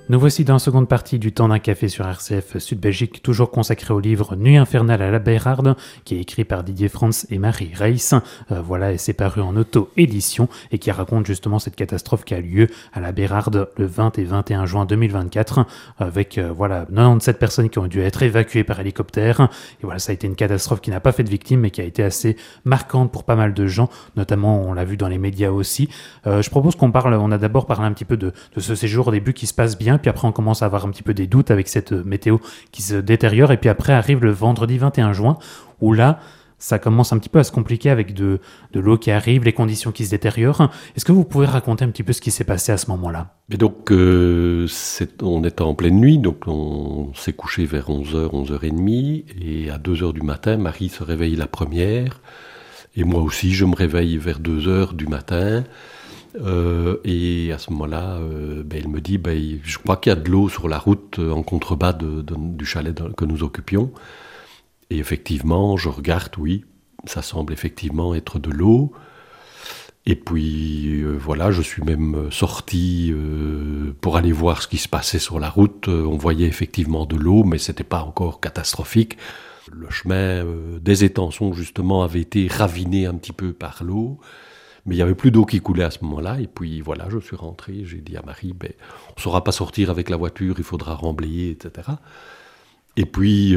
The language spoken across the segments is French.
Nous voici dans la seconde partie du Temps d'un café sur RCF Sud-Belgique, toujours consacré au livre Nuit infernale à la Bérarde, qui est écrit par Didier Frans et Marie Reiss. Et c'est paru en auto-édition et qui raconte justement cette catastrophe qui a lieu à la Bérarde le 20 et 21 juin 2024, avec 97 personnes qui ont dû être évacuées par hélicoptère. Et voilà, ça a été une catastrophe qui n'a pas fait de victimes, mais qui a été assez marquante pour pas mal de gens, notamment on l'a vu dans les médias aussi. Je propose on a d'abord parlé un petit peu de ce séjour au début qui se passe bien, puis après on commence à avoir un petit peu des doutes avec cette météo qui se détériore, et puis après arrive le vendredi 21 juin, où là, ça commence un petit peu à se compliquer avec de l'eau qui arrive, les conditions qui se détériorent. Est-ce que vous pouvez raconter un petit peu ce qui s'est passé à ce moment-là ? Et donc, on était en pleine nuit, donc on s'est couché vers 11h, 11h30, et à 2h du matin, Marie se réveille la première, et moi aussi, je me réveille vers 2h du matin. Et à ce moment-là, elle me dit, je crois qu'il y a de l'eau sur la route en contrebas du chalet que nous occupions. Et effectivement, je regarde, oui, ça semble effectivement être de l'eau. Et puis je suis même sorti pour aller voir ce qui se passait sur la route. On voyait effectivement de l'eau, mais c'était pas encore catastrophique. Le chemin des étançons, justement, avait été raviné un petit peu par l'eau. Mais il n'y avait plus d'eau qui coulait à ce moment-là. Et puis je suis rentré, j'ai dit à Marie, on ne saura pas sortir avec la voiture, il faudra remblayer, etc. Et puis,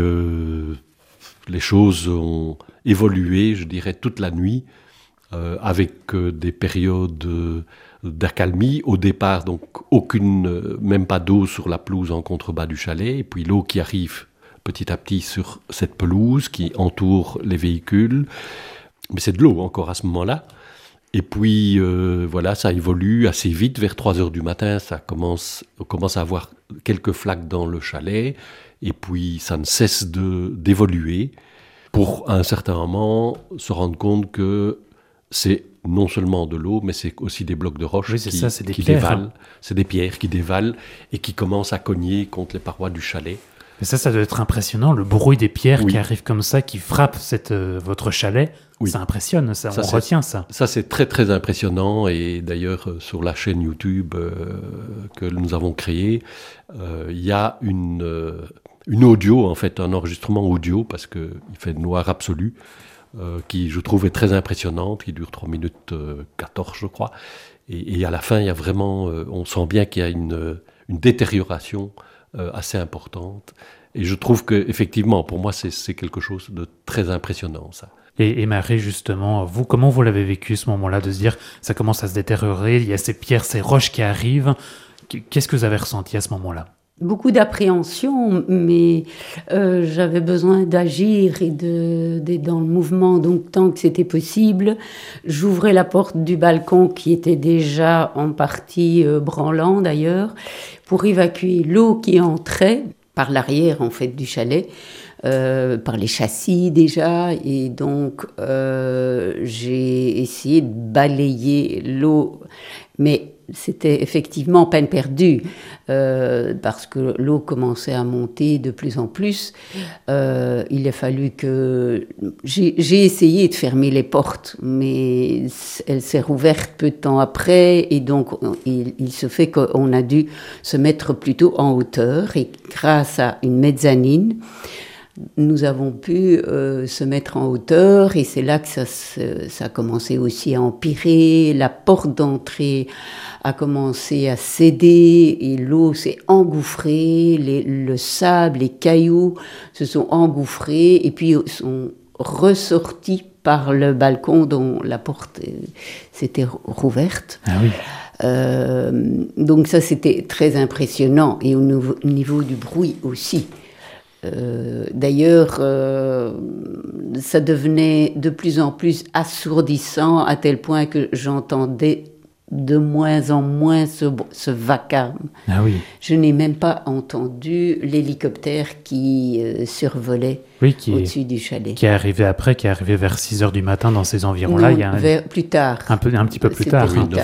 les choses ont évolué, je dirais, toute la nuit, avec des périodes d'accalmie. Au départ, donc, même pas d'eau sur la pelouse en contrebas du chalet. Et puis l'eau qui arrive petit à petit sur cette pelouse qui entoure les véhicules. Mais c'est de l'eau encore à ce moment-là. Et puis, ça évolue assez vite. Vers 3h du matin, on commence à avoir quelques flaques dans le chalet. Et puis, ça ne cesse d'évoluer pour, à un certain moment, se rendre compte que c'est non seulement de l'eau, mais c'est aussi des blocs de roches qui dévalent. C'est des pierres qui dévalent et qui commencent à cogner contre les parois du chalet. Mais ça doit être impressionnant, le bruit des pierres qui arrivent comme ça, qui frappent votre chalet. Oui. Ça impressionne, on retient ça. Ça, c'est très, très impressionnant. Et d'ailleurs, sur la chaîne YouTube que nous avons créée, il y a une audio, en fait, un enregistrement audio, parce qu'il fait noir absolu, qui, je trouve, est très impressionnante, qui dure 3 minutes 14, je crois. Et à la fin, il y a vraiment, on sent bien qu'il y a une détérioration assez importante. Et je trouve qu'effectivement, pour moi, c'est quelque chose de très impressionnant, ça. Et Marie, justement, comment vous l'avez vécu ce moment-là, de se dire ça commence à se détériorer, il y a ces pierres, ces roches qui arrivent. Qu'est-ce que vous avez ressenti à ce moment-là ? Beaucoup d'appréhension, mais j'avais besoin d'agir et d'être dans le mouvement, donc tant que c'était possible. J'ouvrais la porte du balcon qui était déjà en partie branlant d'ailleurs, pour évacuer l'eau qui entrait par l'arrière en fait du chalet, par les châssis déjà, et donc j'ai essayé de balayer l'eau, mais c'était effectivement peine perdue, parce que l'eau commençait à monter de plus en plus. Il a fallu que... J'ai essayé de fermer les portes, mais elle s'est rouverte peu de temps après, et donc il se fait qu'on a dû se mettre plutôt en hauteur, et grâce à une mezzanine, nous avons pu se mettre en hauteur, et c'est là que ça a commencé aussi à empirer. La porte d'entrée a commencé à céder et l'eau s'est engouffrée, le sable, les cailloux se sont engouffrés et puis sont ressortis par le balcon dont la porte s'était rouverte. Ah oui. Donc ça, c'était très impressionnant, et au niveau du bruit aussi. D'ailleurs, ça devenait de plus en plus assourdissant, à tel point que j'entendais de moins en moins ce vacarme. Ah oui. Je n'ai même pas entendu l'hélicoptère qui survolait au-dessus du chalet. Qui est arrivé vers 6h du matin dans ces environs-là. Non, plus tard. Un petit peu plus tard. Oui, 9h.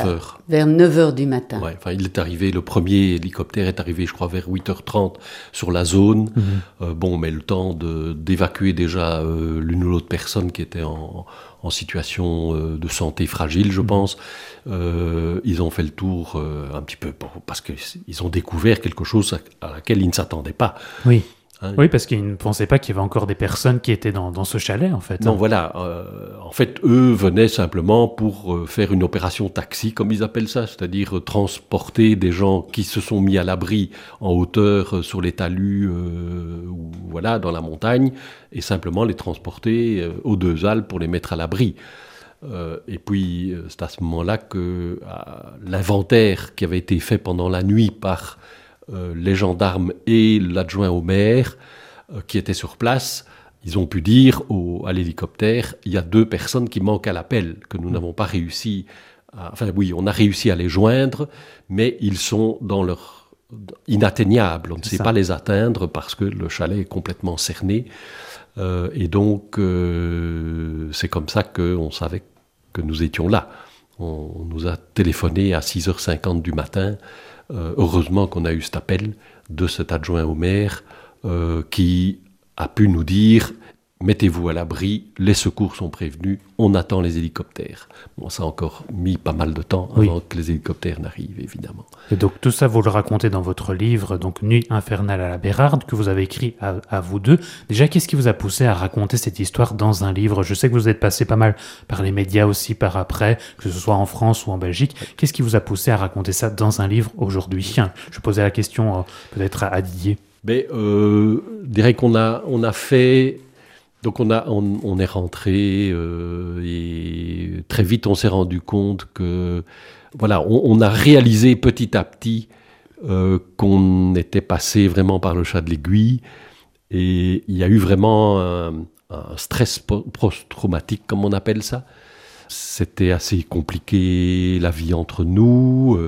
Vers 9h du matin. Ouais, enfin, le premier hélicoptère est arrivé, je crois, vers 8h30 sur la zone. Mais le temps d'évacuer déjà l'une ou l'autre personne qui était en situation de santé fragile, je pense. Ils ont fait le tour un petit peu parce qu'ils ont découvert quelque chose à laquelle ils ne s'attendaient pas. Oui. Oui, parce qu'ils ne pensaient pas qu'il y avait encore des personnes qui étaient dans ce chalet, en fait. Non, voilà. En fait, eux venaient simplement pour faire une opération taxi, comme ils appellent ça, c'est-à-dire transporter des gens qui se sont mis à l'abri en hauteur sur les talus, ou voilà, dans la montagne, et simplement les transporter aux Deux Halles pour les mettre à l'abri. Et puis, c'est à ce moment-là que l'inventaire qui avait été fait pendant la nuit par les gendarmes et l'adjoint au maire qui étaient sur place, ils ont pu dire à l'hélicoptère, il y a 2 personnes qui manquent à l'appel, que nous n'avons pas réussi on a réussi à les joindre, mais ils sont inatteignables. On ne sait pas les atteindre parce que le chalet est complètement cerné. Et donc, c'est comme ça qu'on savait que nous étions là. On nous a téléphoné à 6h50 du matin. Heureusement qu'on a eu cet appel de cet adjoint au maire qui a pu nous dire « Mettez-vous à l'abri, les secours sont prévenus, on attend les hélicoptères ». Bon, ça a encore mis pas mal de temps avant que les hélicoptères n'arrivent, évidemment. Et donc tout ça, vous le racontez dans votre livre, donc Nuit infernale à la Bérarde, que vous avez écrit à vous deux. Déjà, qu'est-ce qui vous a poussé à raconter cette histoire dans un livre ? Je sais que vous êtes passé pas mal par les médias aussi par après, que ce soit en France ou en Belgique. Qu'est-ce qui vous a poussé à raconter ça dans un livre aujourd'hui ? Je posais la question peut-être à Didier. Je dirais qu'on a fait... Donc on est rentré et très vite on s'est rendu compte que voilà, on a réalisé petit à petit qu'on était passé vraiment par le chat de l'aiguille, et il y a eu vraiment un stress post-traumatique, comme on appelle ça. C'était assez compliqué, la vie entre nous.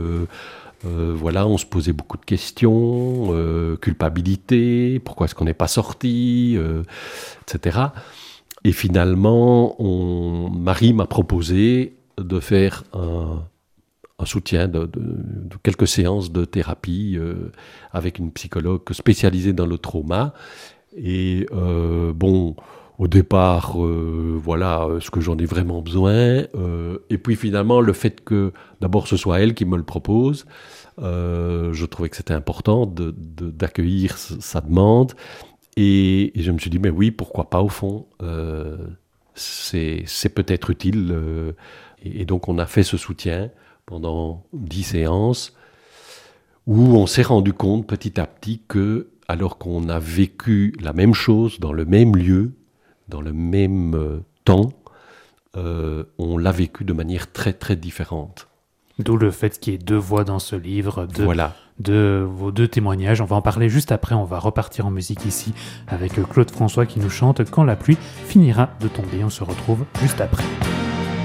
On se posait beaucoup de questions, culpabilité, pourquoi est-ce qu'on n'est pas sorti, etc. Et finalement, Marie m'a proposé de faire un soutien de quelques séances de thérapie avec une psychologue spécialisée dans le trauma. Et au départ, est-ce que j'en ai vraiment besoin ? Et puis finalement, le fait que d'abord ce soit elle qui me le propose, je trouvais que c'était important d'accueillir sa demande. Et je me suis dit, mais oui, pourquoi pas au fond, c'est peut-être utile. Et donc on a fait ce soutien pendant 10 séances où on s'est rendu compte petit à petit que, alors qu'on a vécu la même chose dans le même lieu, dans le même temps, on l'a vécu de manière très très différente. D'où le fait qu'il y ait 2 voix dans ce livre, de vos 2 témoignages. On va en parler juste après, on va repartir en musique ici avec Claude François qui nous chante « Quand la pluie finira de tomber ». On se retrouve juste après.